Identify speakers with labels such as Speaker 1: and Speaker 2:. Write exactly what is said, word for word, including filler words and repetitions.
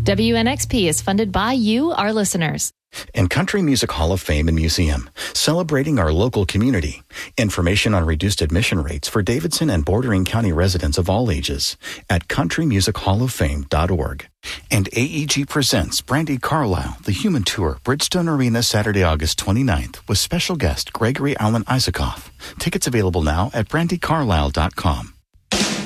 Speaker 1: W N X P is funded by you, our listeners.
Speaker 2: And Country Music Hall of Fame and Museum, celebrating our local community. Information on reduced admission rates for Davidson and bordering county residents of all ages at country music hall of fame dot org. And A E G presents Brandi Carlile, The Human Tour, Bridgestone Arena, Saturday, August twenty-ninth, with special guest Gregory Alan Isakov. Tickets available now at brandi carlile dot com.